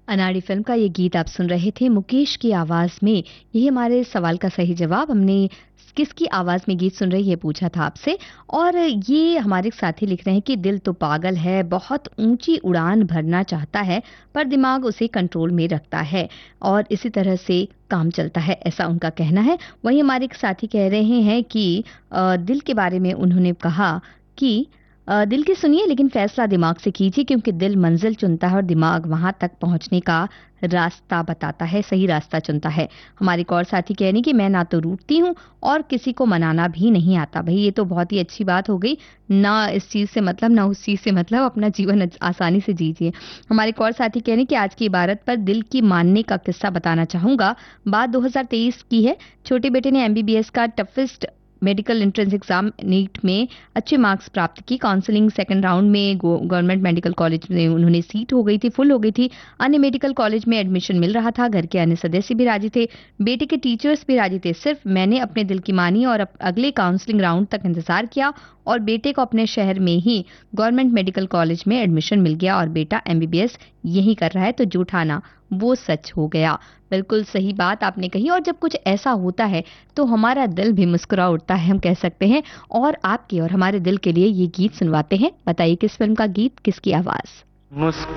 अनाड़ी फिल्म का ये गीत आप सुन रहे थे मुकेश की आवाज में। यही हमारे सवाल का सही जवाब। हमने किसकी आवाज में गीत सुन रहे ये पूछा था आपसे। और ये हमारे साथी लिख रहे हैं कि दिल तो पागल है, बहुत ऊंची उड़ान भरना चाहता है पर दिमाग उसे कंट्रोल में रखता है और इसी तरह से काम चलता है, ऐसा उनका कहना है। वहीं हमारे एक साथी कह रहे हैं कि दिल के बारे में उन्होंने कहा कि दिल की सुनिए लेकिन फैसला दिमाग से कीजिए, क्योंकि दिल मंजिल चुनता है और दिमाग वहां तक पहुंचने का रास्ता बताता है, सही रास्ता चुनता है। हमारे एक और साथी कह रही हैं कि मैं ना तो रूठती हूँ और किसी को मनाना भी नहीं आता। भाई ये तो बहुत ही अच्छी बात हो गई। ना इस चीज से मतलब ना उस चीज से मतलब, अपना जीवन आसानी से जीजिए। हमारे एक और साथी कह रहे हैं कि आज की इबारत पर दिल की मानने का किस्सा बताना चाहूंगा। बात 2023 की है। छोटे बेटे ने एमबीबीएस का toughest medical entrance exam NEET में अच्छे मार्क्स प्राप्त की। काउंसलिंग सेकंड राउंड में गवर्नमेंट मेडिकल कॉलेज में उन्होंने सीट हो गई थी, फुल हो गई थी। अन्य मेडिकल कॉलेज में एडमिशन मिल रहा था। घर के अन्य सदस्य भी राजी थे, बेटे के टीचर्स भी राजी थे। सिर्फ मैंने अपने दिल की मानी और अगले काउंसलिंग राउंड तक इंतजार किया और बेटे को अपने शहर में ही गवर्नमेंट मेडिकल कॉलेज में एडमिशन मिल गया और बेटा एमबीबीएस यही कर रहा है। तो जो ठाना वो सच हो गया। बिल्कुल सही बात आपने कही। और जब कुछ ऐसा होता है तो हमारा दिल भी मुस्कुरा उठता है, हम कह सकते हैं। और आपके और हमारे दिल के लिए ये गीत सुनवाते हैं। बताइए किस फिल्म का गीत, किसकी आवाज। मुस्कुरा